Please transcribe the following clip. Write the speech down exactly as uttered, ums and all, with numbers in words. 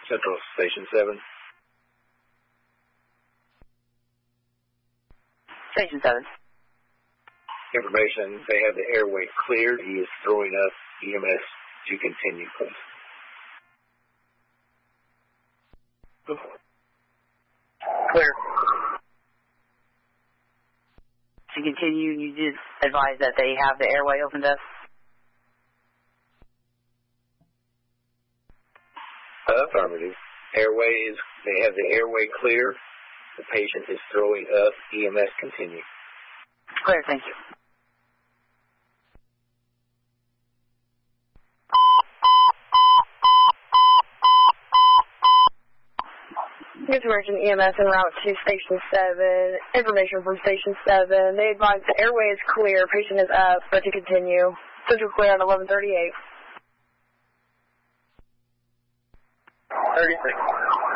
Central Station seven. Station seven. Information, they have the airway cleared. He is throwing up E M S to continue, please. Clear. To continue, you did advise that they have the airway opened up? Affirmative. Airway is, they have the airway clear. The patient is throwing up. E M S continue. Clear, thank you. Good American E M S en route to Station seven. Information from Station seven. They advise the airway is clear. Patient is up, but to continue. Central clear on eleven thirty-eight. thirty-six.